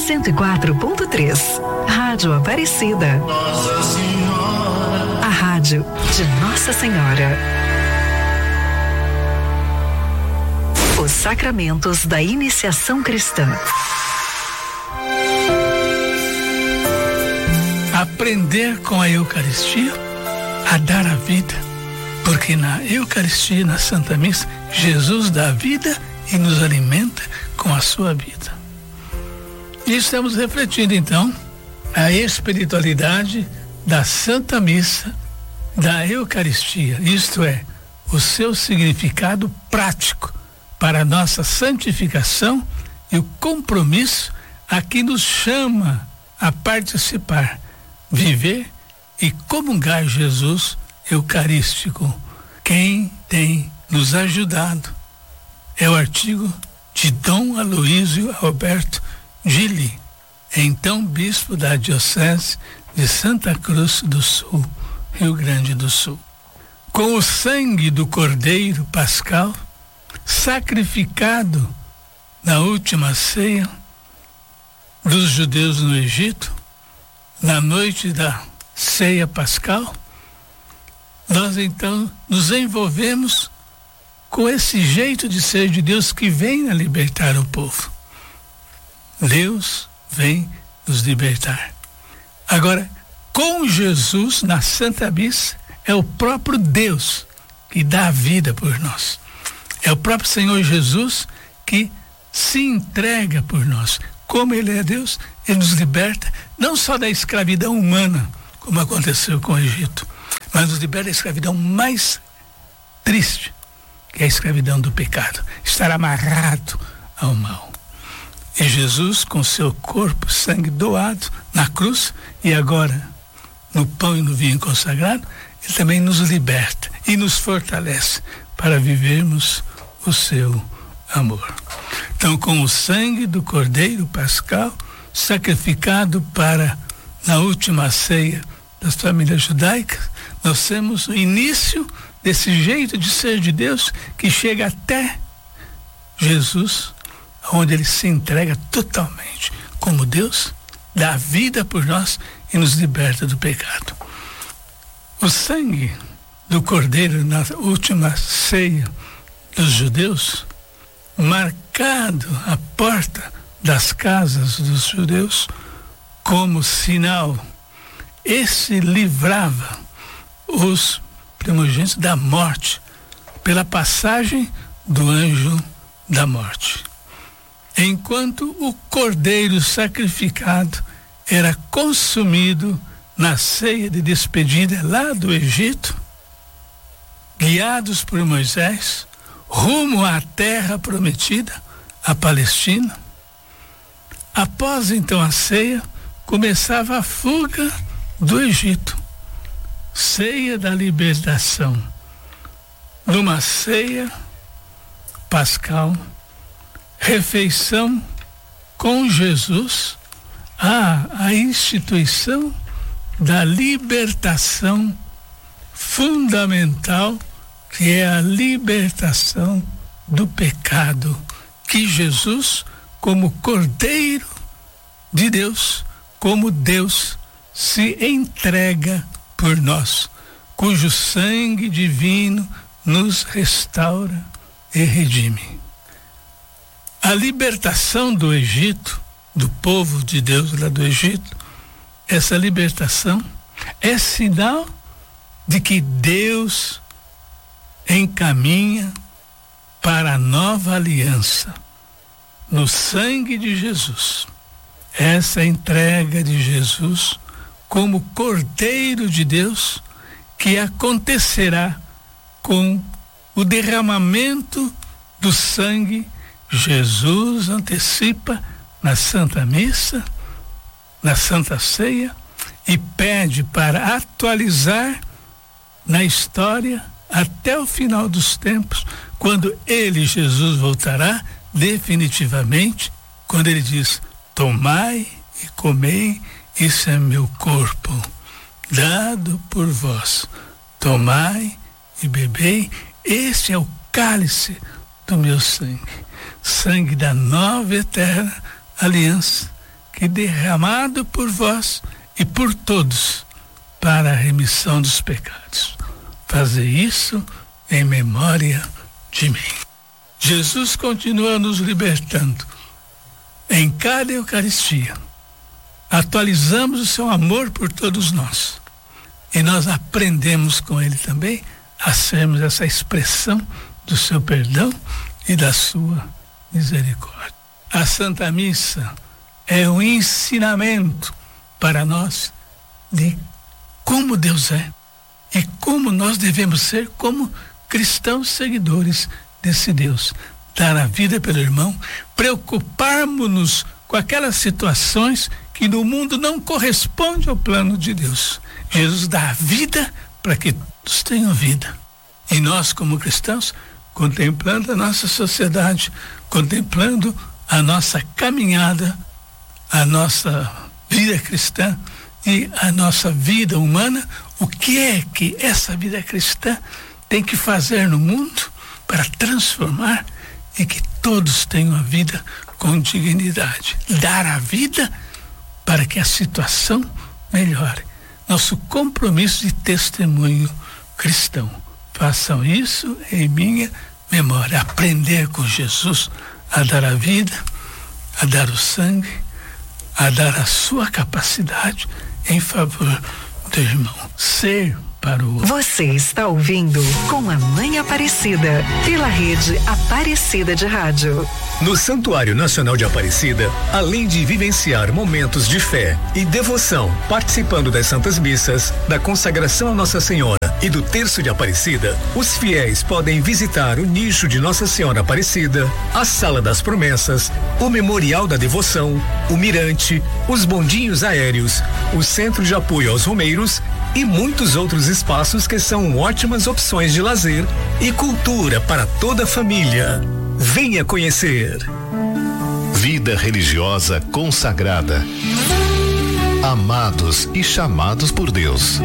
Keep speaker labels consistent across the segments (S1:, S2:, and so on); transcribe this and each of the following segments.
S1: 104.3. Rádio Aparecida.
S2: Nossa Senhora.
S1: A rádio de Nossa Senhora. Os sacramentos da iniciação cristã.
S3: Aprender com a Eucaristia a dar a vida, porque na Eucaristia, na Santa Missa, Jesus dá a vida e nos alimenta com a sua vida. E estamos refletindo então a espiritualidade da Santa Missa, da Eucaristia, isto é, o seu significado prático para a nossa santificação e o compromisso a que nos chama a participar, viver e comungar Jesus eucarístico. Quem tem nos ajudado é o artigo de Dom Aloísio Alberto Gili, então bispo da Diocese de Santa Cruz do Sul, Rio Grande do Sul. Com o sangue do Cordeiro Pascal, sacrificado na última ceia dos judeus no Egito, na noite da ceia pascal, nós então nos envolvemos com esse jeito de ser de Deus que vem a libertar o povo. Deus vem nos libertar. Agora, com Jesus na Santa Missa, é o próprio Deus que dá a vida por nós. É o próprio Senhor Jesus que se entrega por nós. Como Ele é Deus, Ele nos liberta não só da escravidão humana, como aconteceu com o Egito, mas nos liberta da escravidão mais triste, que é a escravidão do pecado, estar amarrado ao mal. E Jesus, com seu corpo, sangue doado na cruz, e agora no pão e no vinho consagrado, Ele também nos liberta e nos fortalece para vivermos o seu amor. Então, com o sangue do Cordeiro Pascal, sacrificado para, na última ceia das famílias judaicas, nós temos o início desse jeito de ser de Deus que chega até Jesus, onde Ele se entrega totalmente como Deus, dá vida por nós e nos liberta do pecado. O sangue do Cordeiro na última ceia dos judeus, marcado à porta das casas dos judeus como sinal, esse livrava os primogênitos da morte pela passagem do anjo da morte. Enquanto o cordeiro sacrificado era consumido na ceia de despedida lá do Egito, guiados por Moisés, rumo à terra prometida, a Palestina. Após então a ceia, começava a fuga do Egito, ceia da libertação. Numa ceia pascal, refeição com Jesus, a instituição da libertação fundamental, que é a libertação do pecado, que Jesus, como Cordeiro de Deus, como Deus, se entrega por nós, cujo sangue divino nos restaura e redime. A libertação do Egito, do povo de Deus lá do Egito, essa libertação é sinal de que Deus encaminha para a nova aliança no sangue de Jesus. Essa entrega de Jesus como Cordeiro de Deus, que acontecerá com o derramamento do sangue. Jesus antecipa na Santa Missa, na Santa Ceia, e pede para atualizar na história até o final dos tempos, quando Ele, Jesus, voltará definitivamente, quando Ele diz: tomai e comei, isso é meu corpo, dado por vós. Tomai e bebei, este é o cálice do meu sangue, sangue da nova eterna aliança, que derramado por vós e por todos para a remissão dos pecados. Fazer isso em memória de mim. Jesus continua nos libertando em cada Eucaristia. Atualizamos o seu amor por todos nós. E nós aprendemos com ele também a sermos essa expressão do seu perdão e da sua misericórdia. A Santa Missa é um ensinamento para nós de como Deus é e como nós devemos ser como cristãos seguidores desse Deus. Dar a vida pelo irmão, preocuparmos-nos com aquelas situações que no mundo não correspondem ao plano de Deus. Jesus dá a vida para que todos tenham vida. E nós, como cristãos, contemplando a nossa sociedade, contemplando a nossa caminhada, a nossa vida cristã e a nossa vida humana, o que é que essa vida cristã tem que fazer no mundo para transformar e que todos tenham a vida com dignidade. Dar a vida para que a situação melhore. Nosso compromisso de testemunho cristão. Façam isso em minha memória. Aprender com Jesus a dar a vida, a dar o sangue, a dar a sua capacidade em favor do irmão. Ser para o outro.
S1: Você está ouvindo Com a Mãe Aparecida, pela rede Aparecida de Rádio.
S4: No Santuário Nacional de Aparecida, além de vivenciar momentos de fé e devoção, participando das Santas Missas, da consagração a Nossa Senhora e do Terço de Aparecida, os fiéis podem visitar o nicho de Nossa Senhora Aparecida, a Sala das Promessas, o Memorial da Devoção, o Mirante, os bondinhos aéreos, o Centro de Apoio aos Romeiros e muitos outros espaços que são ótimas opções de lazer e cultura para toda a família. Venha conhecer.
S5: Vida religiosa consagrada. Amados e chamados por Deus.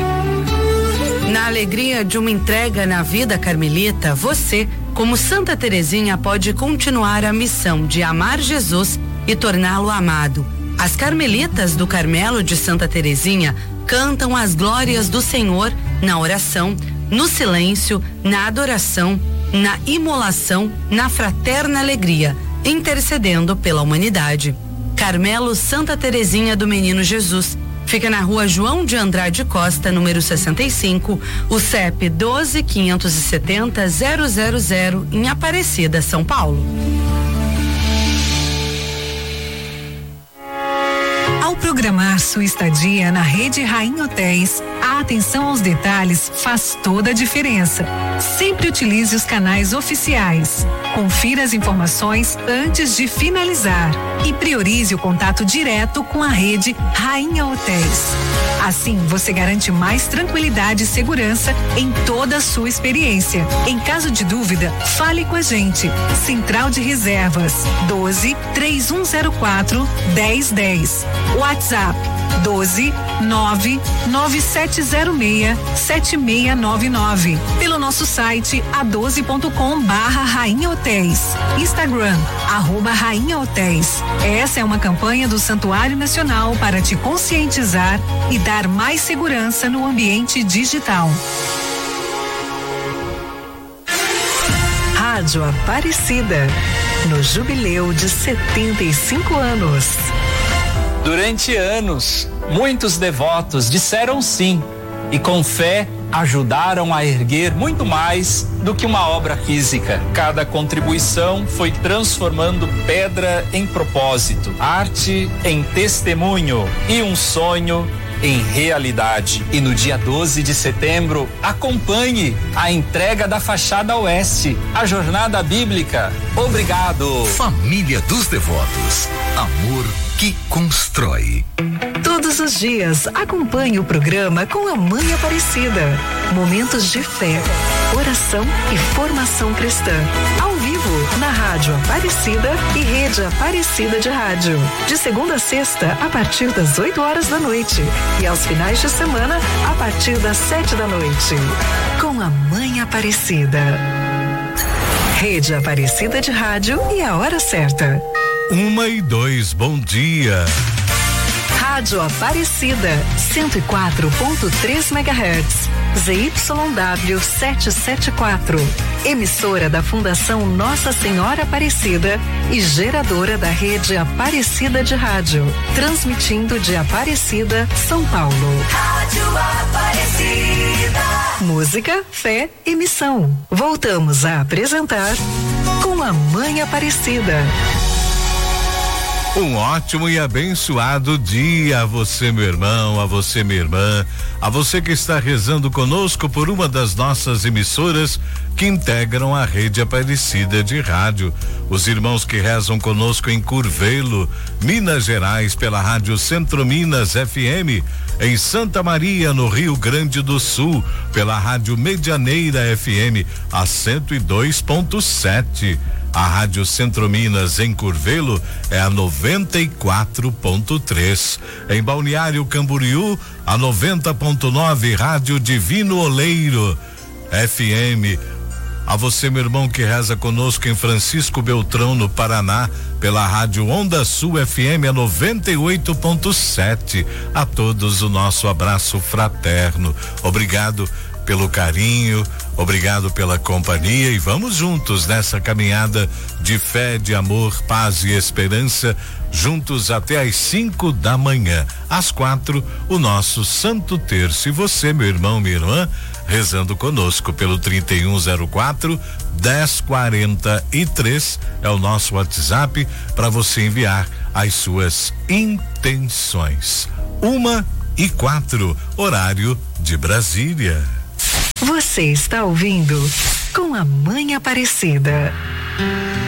S6: Na alegria de uma entrega na vida carmelita, você, como Santa Teresinha, pode continuar a missão de amar Jesus e torná-lo amado. As carmelitas do Carmelo de Santa Teresinha cantam as glórias do Senhor na oração, no silêncio, na adoração, na imolação, na fraterna alegria, intercedendo pela humanidade. Carmelo Santa Teresinha do Menino Jesus. Fica na Rua João de Andrade Costa, número 65, o CEP 12.570.000, em Aparecida, São Paulo.
S1: Ao programar sua estadia na rede Rainha Hotéis, a atenção aos detalhes faz toda a diferença. Sempre utilize os canais oficiais. Confira as informações antes de finalizar e priorize o contato direto com a rede Rainha Hotéis. Assim, você garante mais tranquilidade e segurança em toda a sua experiência. Em caso de dúvida, fale com a gente. Central de Reservas 12.3104.1010. WhatsApp 12.99706.7699. Pelo nosso site a12.com/Rainha Hotéis. Instagram @Rainha Hotéis. Essa é uma campanha do Santuário Nacional para te conscientizar e dar mais segurança no ambiente digital. Rádio Aparecida, no jubileu de 75 anos.
S7: Durante anos, muitos devotos disseram sim e com fé ajudaram a erguer muito mais do que uma obra física. Cada contribuição foi transformando pedra em propósito, arte em testemunho e um sonho em realidade. E no dia 12 de setembro, acompanhe a entrega da fachada oeste, a jornada bíblica. Obrigado.
S5: Família dos Devotos. Amor que constrói.
S1: Todos os dias, acompanhe o programa Com a Mãe Aparecida. Momentos de fé, oração e formação cristã. Ao vivo, na Rádio Aparecida e Rede Aparecida de Rádio. De segunda a sexta, a partir das 8 horas da noite. E aos finais de semana, a partir das 7 da noite. Com a Mãe Aparecida. Rede Aparecida de Rádio e a hora certa.
S5: 1:02, bom dia.
S1: Rádio Aparecida, 104.3 MHz. ZYW 774. Emissora da Fundação Nossa Senhora Aparecida e geradora da rede Aparecida de Rádio. Transmitindo de Aparecida, São Paulo.
S2: Rádio Aparecida.
S1: Música, fé e missão. Voltamos a apresentar Com a Mãe Aparecida.
S8: Um ótimo e abençoado dia a você, meu irmão, a você, minha irmã, a você que está rezando conosco por uma das nossas emissoras que integram a rede Aparecida de Rádio. Os irmãos que rezam conosco em Curvelo, Minas Gerais, pela Rádio Centro Minas FM, em Santa Maria, no Rio Grande do Sul, pela Rádio Medianeira FM, a 102.7. A Rádio Centro Minas em Curvelo é a 94.3. Em Balneário Camboriú, a 90.9, Rádio Divino Oleiro FM. A você, meu irmão, que reza conosco em Francisco Beltrão, no Paraná, pela Rádio Onda Sul FM, a 98.7. A todos o nosso abraço fraterno. Obrigado pelo carinho, obrigado pela companhia e vamos juntos nessa caminhada de fé, de amor, paz e esperança, juntos até às 5 da manhã. Às 4, o nosso Santo Terço. E você, meu irmão, minha irmã, rezando conosco pelo 3104-1043 é o nosso WhatsApp para você enviar as suas intenções. 1:04, horário de Brasília.
S1: Você está ouvindo Com a Mãe Aparecida.